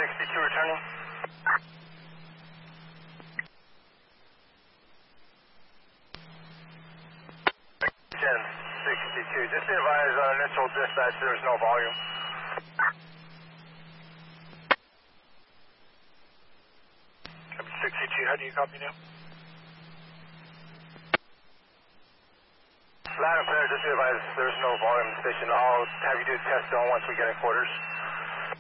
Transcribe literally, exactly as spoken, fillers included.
sixty-two returning. ten sixty-two. Just advise on uh, initial dispatch there's no volume. sixty-two, how do you copy now? Loud and clear, just advise there's no volume in the station. I'll have you do a test zone once we get in quarters.